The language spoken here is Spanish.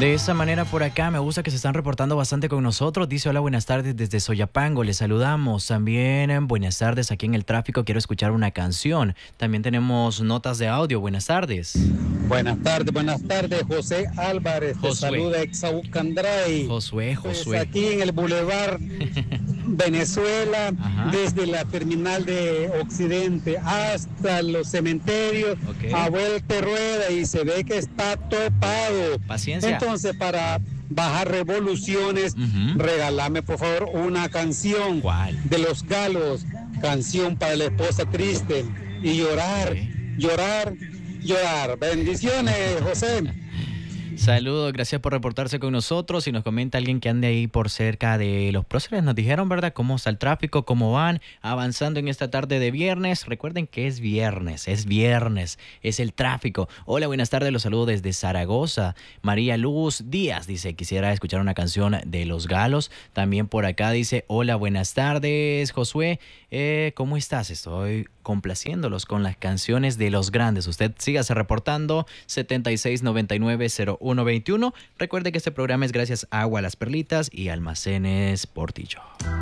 De esa manera por acá me gusta que se están reportando bastante con nosotros. Dice hola, buenas tardes desde Soyapango, les saludamos. También buenas tardes aquí en el tráfico, quiero escuchar una canción. También tenemos notas de audio, buenas tardes. Buenas tardes, José Álvarez, te saluda Exaucandray. Josué. Pues aquí en el Boulevard Venezuela, desde la terminal de Occidente hasta los cementerios, a vuelta rueda y se ve que está topado. Paciencia. Entonces, para bajar revoluciones, regálame por favor una canción. ¿Cuál? De Los Galos, canción para la esposa triste y llorar. Bendiciones, José. Saludos, gracias por reportarse con nosotros. Si nos comenta alguien que ande ahí por cerca de los próceres, nos dijeron, ¿verdad?, cómo está el tráfico, cómo van avanzando en esta tarde de viernes. Recuerden que es viernes, es el tráfico. Hola, buenas tardes, los saludo desde Zaragoza. María Luz Díaz dice, quisiera escuchar una canción de Los Galos. También por acá dice, hola, buenas tardes, Josué. ¿Cómo estás? Estoy complaciéndolos con las canciones de los grandes. Usted sígase reportando 76990121. Recuerde que este programa es gracias a Agua Las Perlitas y Almacenes Portillo.